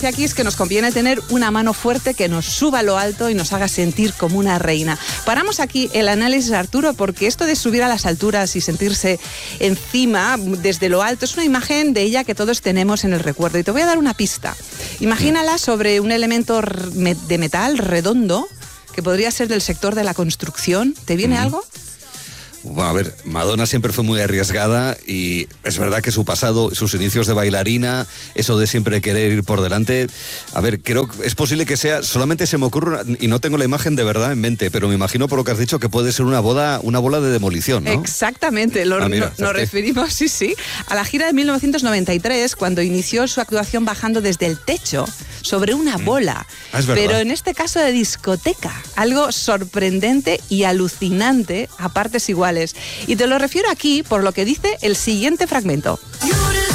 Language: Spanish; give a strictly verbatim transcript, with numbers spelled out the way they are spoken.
Aquí es que nos conviene tener una mano fuerte que nos suba a lo alto y nos haga sentir como una reina. Paramos aquí el análisis, Arturo, porque esto de subir a las alturas y sentirse encima, desde lo alto, es una imagen de ella que todos tenemos en el recuerdo. Y te voy a dar una pista. Imagínala sobre un elemento de metal redondo que podría ser del sector de la construcción. ¿Te viene mm. algo? Bueno, a ver, Madonna siempre fue muy arriesgada y es verdad que su pasado, sus inicios de bailarina, eso de siempre querer ir por delante, a ver, creo que es posible que sea, solamente se me ocurre, y no tengo la imagen de verdad en mente, pero me imagino por lo que has dicho que puede ser una boda, una bola de demolición, ¿no? Exactamente, lo, ah, mira, no, nos referimos, sí, sí, a la gira de mil novecientos noventa y tres, cuando inició su actuación bajando desde el techo sobre una bola, ah, es pero en este caso de discoteca, algo sorprendente y alucinante a partes iguales. Y te lo refiero aquí por lo que dice el siguiente fragmento.